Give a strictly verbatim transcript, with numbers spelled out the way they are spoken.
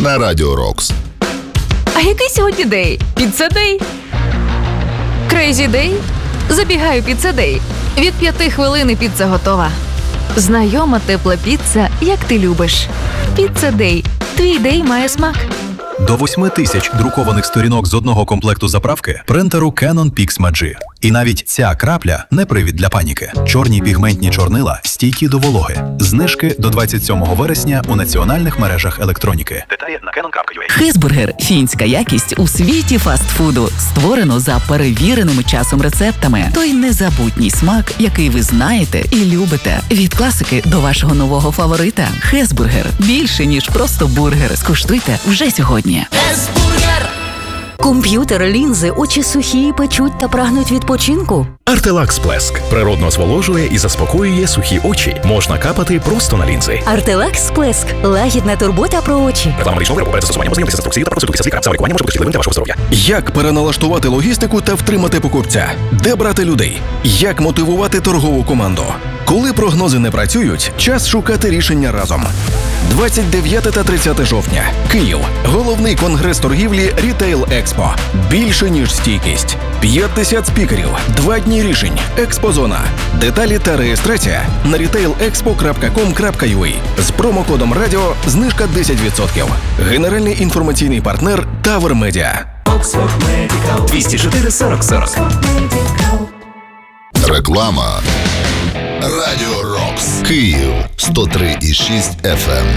на Радіо Рокс. А який сьогодні день? Піца-дей? Крейзі дей? Забігаю піца-дей. Від п'яти хвилин піца готова. Знайома тепла піца, як ти любиш. Піца-дей. Твій дей має смак. До восьми тисяч друкованих сторінок з одного комплекту заправки принтеру Canon Pixma G. І навіть ця крапля не привід для паніки. Чорні пігментні чорнила стійкі до вологи. Знижки до двадцять сьомого вересня у національних мережах електроніки. Деталі на canon крапка ю а. Хезбургер – фінська якість у світі фастфуду. Створено за перевіреними часом рецептами. Той незабутній смак, який ви знаєте і любите. Від класики до вашого нового фаворита. Хезбургер – більше, ніж просто бургер. Скуштуйте вже сьогодні. Комп'ютер, лінзи, очі сухі, печуть та прагнуть відпочинку? Артелакс Сплеск природно зволожує і заспокоює сухі очі. Можна капати просто на лінзи. Артелакс Сплеск – лагідна турбота про очі. Реклама медичного виробу. Перед застосуванням ознайомтеся з інструкцією та проконсультуйтеся з лікарем. Саме лікування може бути шкідливим для вашого здоров'я. Як переналаштувати логістику та втримати покупця? Де брати людей? Як мотивувати торгову команду? Коли прогнози не працюють, час шукати рішення разом. двадцять дев'яте та тридцяте жовтня. Київ. Головний конгрес торгівлі Retail Expo. Більше, ніж стійкість. п'ятдесят спікерів. Два дні рішень. Експозона. Деталі та реєстрація на рітейл експо крапка ком крапка ю а. З промокодом радіо знижка десять відсотків. Генеральний інформаційний партнер Тавер Медіа. двісті чотири сорок сорок. Реклама. Радіо Рокс. Київ. сто три і шість еф ем.